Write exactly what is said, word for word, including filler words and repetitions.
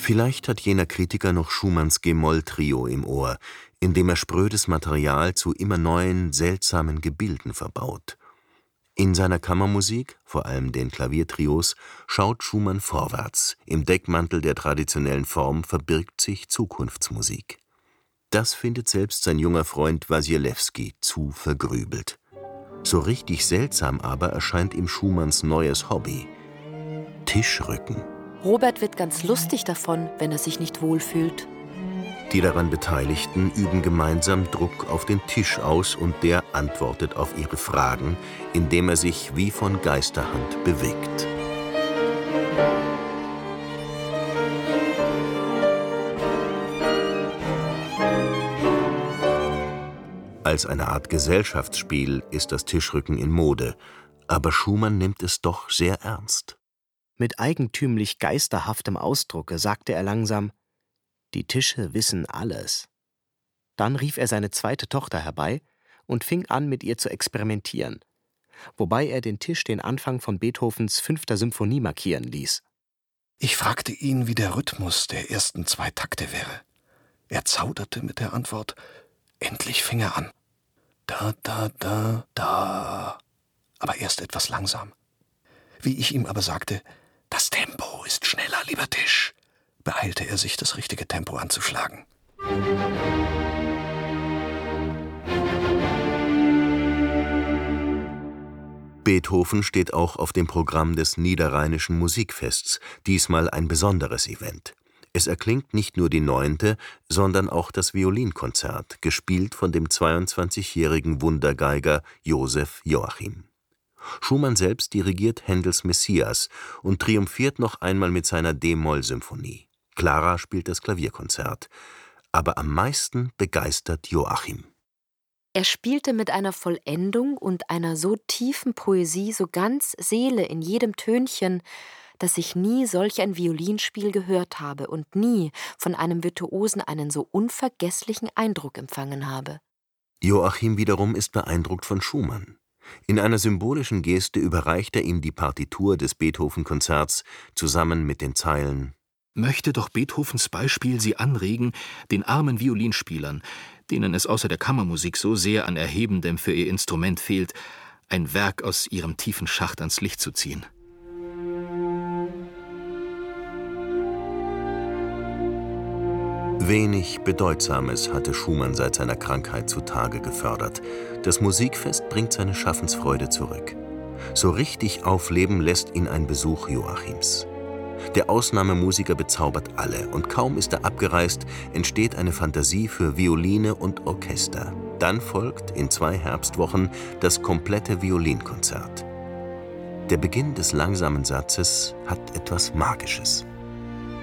Vielleicht hat jener Kritiker noch Schumanns G-Moll-Trio im Ohr, in dem er sprödes Material zu immer neuen, seltsamen Gebilden verbaut. In seiner Kammermusik, vor allem den Klaviertrios, schaut Schumann vorwärts. Im Deckmantel der traditionellen Form verbirgt sich Zukunftsmusik. Das findet selbst sein junger Freund Wasilewski zu vergrübelt. So richtig seltsam aber erscheint ihm Schumanns neues Hobby: Tischrücken. Robert wird ganz lustig davon, wenn er sich nicht wohlfühlt. Die daran Beteiligten üben gemeinsam Druck auf den Tisch aus und der antwortet auf ihre Fragen, indem er sich wie von Geisterhand bewegt. Als eine Art Gesellschaftsspiel ist das Tischrücken in Mode, aber Schumann nimmt es doch sehr ernst. Mit eigentümlich geisterhaftem Ausdrucke sagte er langsam: »Die Tische wissen alles.« Dann rief er seine zweite Tochter herbei und fing an, mit ihr zu experimentieren, wobei er den Tisch den Anfang von Beethovens fünfter Symphonie markieren ließ. Ich fragte ihn, wie der Rhythmus der ersten zwei Takte wäre. Er zauderte mit der Antwort. Endlich fing er an. Da, da, da, da. Aber erst etwas langsam. Wie ich ihm aber sagte: »Das Tempo ist schneller, lieber Tisch«, beeilte er sich, das richtige Tempo anzuschlagen. Beethoven steht auch auf dem Programm des Niederrheinischen Musikfests, diesmal ein besonderes Event. Es erklingt nicht nur die Neunte, sondern auch das Violinkonzert, gespielt von dem zweiundzwanzigjährigen Wundergeiger Joseph Joachim. Schumann selbst dirigiert Händels Messias und triumphiert noch einmal mit seiner D-Moll-Symphonie. Clara spielt das Klavierkonzert. Aber am meisten begeistert Joachim. Er spielte mit einer Vollendung und einer so tiefen Poesie, so ganz Seele in jedem Tönchen, dass ich nie solch ein Violinspiel gehört habe und nie von einem Virtuosen einen so unvergesslichen Eindruck empfangen habe. Joachim wiederum ist beeindruckt von Schumann. In einer symbolischen Geste überreicht er ihm die Partitur des Beethoven-Konzerts zusammen mit den Zeilen: Möchte doch Beethovens Beispiel Sie anregen, den armen Violinspielern, denen es außer der Kammermusik so sehr an Erhebendem für ihr Instrument fehlt, ein Werk aus ihrem tiefen Schacht ans Licht zu ziehen. Wenig Bedeutsames hatte Schumann seit seiner Krankheit zutage gefördert. Das Musikfest bringt seine Schaffensfreude zurück. So richtig aufleben lässt ihn ein Besuch Joachims. Der Ausnahmemusiker bezaubert alle, und kaum ist er abgereist, entsteht eine Fantasie für Violine und Orchester. Dann folgt in zwei Herbstwochen das komplette Violinkonzert. Der Beginn des langsamen Satzes hat etwas Magisches.